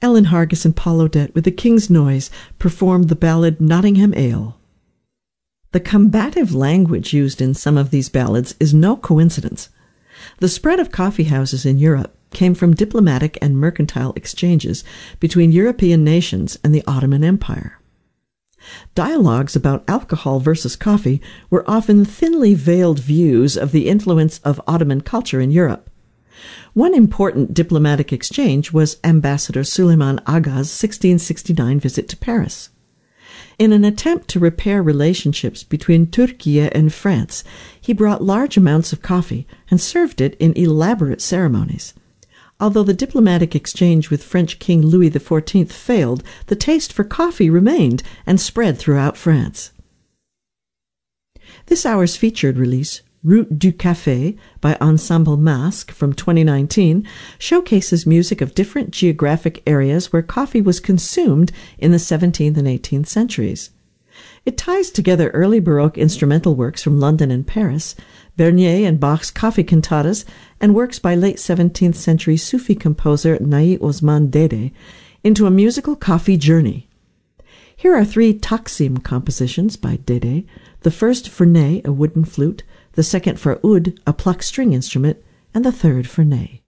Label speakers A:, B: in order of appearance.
A: Ellen Hargis and Paul Odette with the King's Noise performed the ballad Nottingham Ale. The combative language used in some of these ballads is no coincidence. The spread of coffee houses in Europe came from diplomatic and mercantile exchanges between European nations and the Ottoman Empire. Dialogues about alcohol versus coffee were often thinly veiled views of the influence of Ottoman culture in Europe. One important diplomatic exchange was Ambassador Suleiman Aga's 1669 visit to Paris. In an attempt to repair relationships between Turkey and France, he brought large amounts of coffee and served it in elaborate ceremonies. Although the diplomatic exchange with French King Louis XIV failed, the taste for coffee remained and spread throughout France. This hour's featured release, Route du Café by Ensemble Masque from 2019, showcases music of different geographic areas where coffee was consumed in the 17th and 18th centuries. It ties together early Baroque instrumental works from London and Paris, Bernier and Bach's coffee cantatas, and works by late 17th century Sufi composer Nai Osman Dede into a musical coffee journey. Here are 3 Taksim compositions by Dede, the first for ney, a wooden flute, the second for oud, a pluck string instrument, and the third for ney.